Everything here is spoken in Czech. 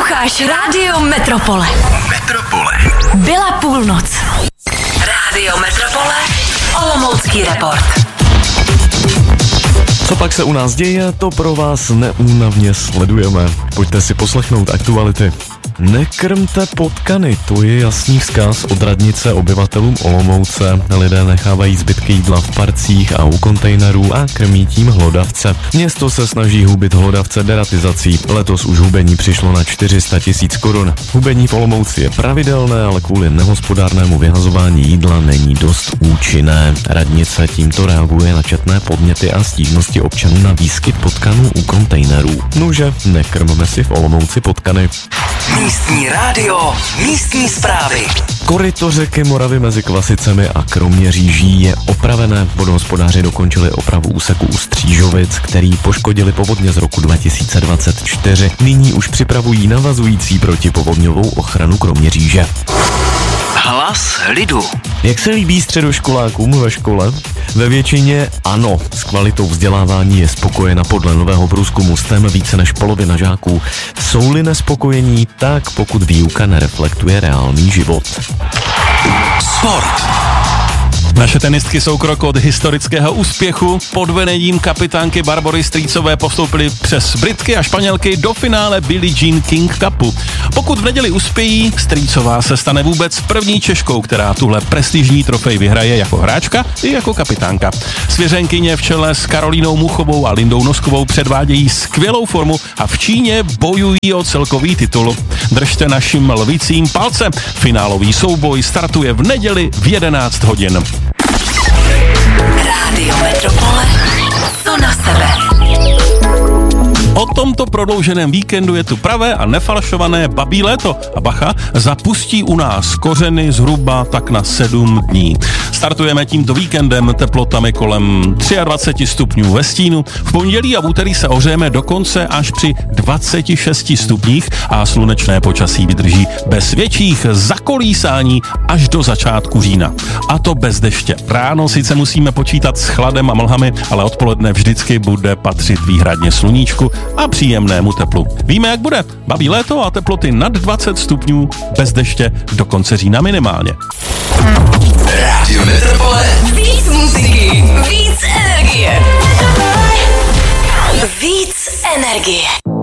Posloucháš Rádio Metropole. Byla půlnoc. Rádio Metropole, Olomoucký report. Co pak se u nás děje, to pro vás neúnavně sledujeme. Pojďte si poslechnout aktuality. Nekrmte potkany, to je jasný vzkaz od radnice obyvatelům Olomouce. Lidé nechávají zbytky jídla v parcích a u kontejnerů a krmí tím hlodavce. Město se snaží hubit hlodavce deratizací. Letos už hubení přišlo na 400 000 korun. Hubení v Olomouci je pravidelné, ale kvůli nehospodárnému vyhazování jídla není dost účinné. Radnice tímto reaguje na četné podněty a stížnosti občanů na výskyt potkanů u kontejnerů. Nuže, nekrmeme si v Olomouci potkany. Místní rádio, místní zprávy. Koryto řeky Moravy mezi Kvasicemi a Kroměříží je opravené. Vodohospodáři dokončili opravu úseku u Střížovic, který poškodili povodně z roku 2024. Nyní už připravují navazující protipovodňovou ochranu Kroměříže. Hlas lidu. Jak se líbí středoškolákům ve škole? Ve většině ano, s kvalitou vzdělávání je spokojena podle nového průzkumu STEM více než polovina žáků. Jsou-li nespokojení, tak pokud výuka nereflektuje reálný život. Sport. Naše tenistky jsou krok od historického úspěchu. Pod vedením kapitánky Barbory Strýcové postoupily přes Britky a Španělky do finále Billie Jean King Cupu. Pokud v neděli uspějí, Strýcová se stane vůbec první Češkou, která tuhle prestižní trofej vyhraje jako hráčka i jako kapitánka. Svěřenkyně v čele s Karolínou Muchovou a Lindou Noskovou předvádějí skvělou formu a v Číně bojují o celkový titul. Držte našim lvicím palce. Finálový souboj startuje v neděli v 11 hodin. Rádio Metropole, co na sebe. O tomto prodlouženém víkendu je tu pravé a nefalšované babí léto. A bacha, zapustí u nás kořeny zhruba tak na 7 dní. Startujeme tímto víkendem teplotami kolem 23 stupňů ve stínu. V pondělí a v úterý se ohřejeme dokonce až při 26 stupních a slunečné počasí vydrží bez větších zakolísání až do začátku října. A to bez deště. Ráno sice musíme počítat s chladem a mlhami, ale odpoledne vždycky bude patřit výhradně sluníčku a příjemnému teplu. Víme, jak bude. Babí léto a teploty nad 20 stupňů bez deště do konce října minimálně. Rádio Metropole. Víc muziky, víc energie. Víc energie.